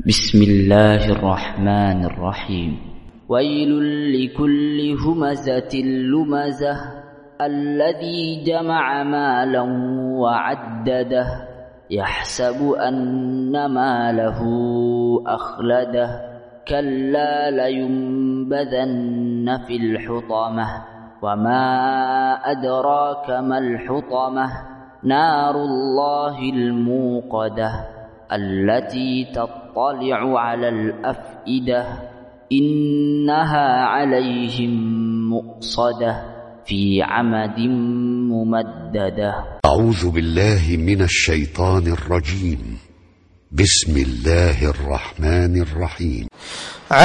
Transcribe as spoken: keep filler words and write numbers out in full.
بسم الله الرحمن الرحيم ويل لكل همزة لمزة الذي جمع مالا وعدده يحسب أن ماله أخلده كلا لينبذن في الحطمة وما أدراك ما الحطمة نار الله الموقدة التي تطلع على الأفئدة إنها عليهم مؤصدة في عمد ممددة. أعوذ بالله من الشيطان الرجيم. بسم الله الرحمن الرحيم.